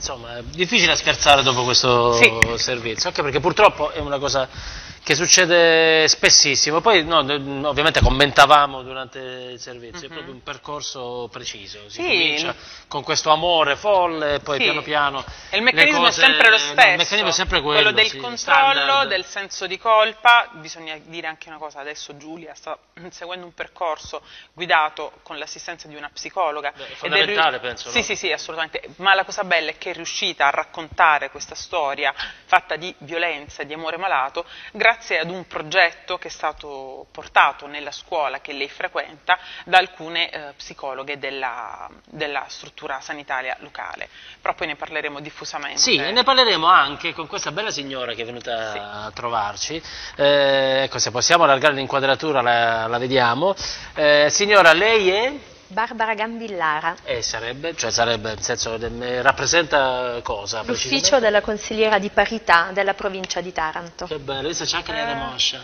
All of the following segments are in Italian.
insomma, è difficile scherzare dopo questo servizio, anche perché purtroppo è una cosa che succede spessissimo. Poi ovviamente commentavamo durante il servizio, è proprio un percorso preciso, si comincia con questo amore folle, poi piano piano e il meccanismo è sempre lo stesso, il meccanismo è sempre quello del controllo, standard, del senso di colpa. Bisogna dire anche una cosa, adesso Giulia sta seguendo un percorso guidato con l'assistenza di una psicologa. È fondamentale, penso. Sì, assolutamente, ma la cosa bella è che è riuscita a raccontare questa storia fatta di violenza e di amore malato grazie ad un progetto che è stato portato nella scuola che lei frequenta da alcune psicologhe della struttura sanitaria locale. Però poi ne parleremo diffusamente. Sì, e ne parleremo anche con questa bella signora che è venuta a trovarci. Ecco, se possiamo allargare l'inquadratura la vediamo. Signora, lei è? Barbara Gambillara. Sarebbe, nel senso, rappresenta cosa? L'ufficio della consigliera di parità della provincia di Taranto. Che bello, adesso c'è anche l'era moscia.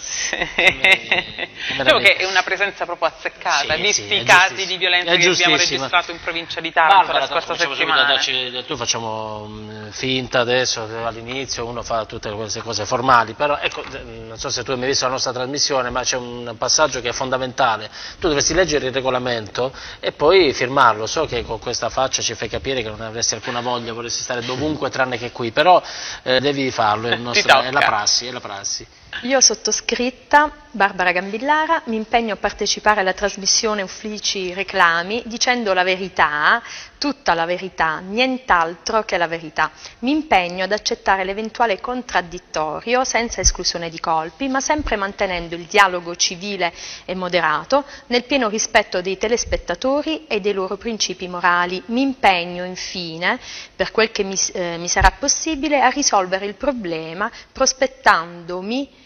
Diciamo che è una presenza proprio azzeccata, visti i casi di violenza che abbiamo registrato in provincia di Taranto la scorsa settimana. Tu facciamo finta adesso, all'inizio uno fa tutte queste cose formali, però ecco, non so se tu hai mai visto la nostra trasmissione, ma c'è un passaggio che è fondamentale. Tu dovresti leggere il regolamento e poi firmarlo. So che con questa faccia ci fai capire che non avresti alcuna voglia, vorresti stare dovunque tranne che qui, però devi farlo, è la prassi. Io sottoscritta, Barbara Gambillara, mi impegno a partecipare alla trasmissione Uffici Reclami dicendo la verità, tutta la verità, nient'altro che la verità. Mi impegno ad accettare l'eventuale contraddittorio senza esclusione di colpi, ma sempre mantenendo il dialogo civile e moderato nel pieno rispetto dei telespettatori e dei loro principi morali. Mi impegno infine, per quel che mi sarà possibile, a risolvere il problema prospettandomi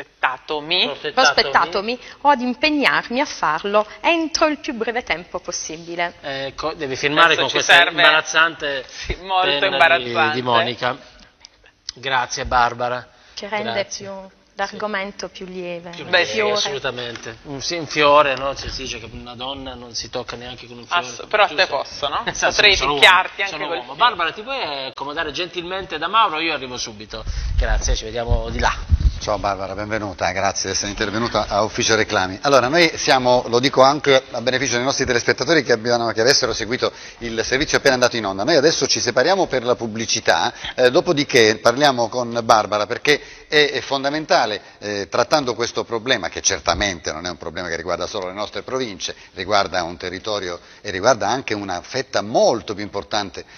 o ad impegnarmi a farlo entro il più breve tempo possibile. Ecco, devi firmare con questa imbarazzante di Monica. Grazie Barbara. Che rende l'argomento più lieve. Assolutamente. Un fiore, no? Si dice che una donna non si tocca neanche con un fiore. Però a te posso, no? Potrei picchiarti anche col fiore. Barbara, ti puoi accomodare gentilmente da Mauro? Io arrivo subito. Grazie, ci vediamo di là. Ciao Barbara, benvenuta, grazie di essere intervenuta a Ufficio Reclami. Allora, noi siamo, lo dico anche a beneficio dei nostri telespettatori che avessero seguito il servizio appena andato in onda, noi adesso ci separiamo per la pubblicità, dopodiché parliamo con Barbara perché è fondamentale, trattando questo problema, che certamente non è un problema che riguarda solo le nostre province, riguarda un territorio e riguarda anche una fetta molto più importante